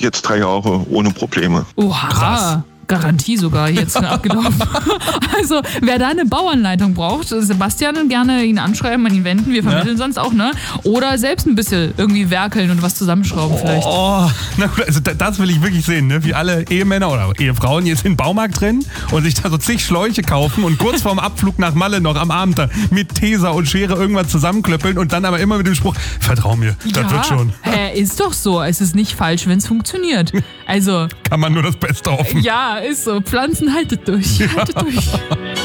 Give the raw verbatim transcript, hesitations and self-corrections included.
jetzt drei Jahre ohne Probleme. Oha. Krass. Garantie sogar jetzt abgelaufen. Also, wer da eine Bauanleitung braucht, Sebastian gerne ihn anschreiben, an ihn wenden. Wir vermitteln ja. sonst auch, ne? Oder selbst ein bisschen irgendwie werkeln und was zusammenschrauben vielleicht. Oh, na gut, also das will ich wirklich sehen, ne? Wie alle Ehemänner oder Ehefrauen jetzt in den Baumarkt rennen und sich da so zig Schläuche kaufen und kurz vorm Abflug nach Malle noch am Abend da mit Tesa und Schere irgendwas zusammenklöppeln und dann aber immer mit dem Spruch, vertrau mir, das ja, wird schon. Hä, ist doch so. Es ist nicht falsch, wenn es funktioniert. Also. Kann man nur das Beste hoffen. Ja, ist so. Pflanzen, haltet durch. Haltet ja. durch.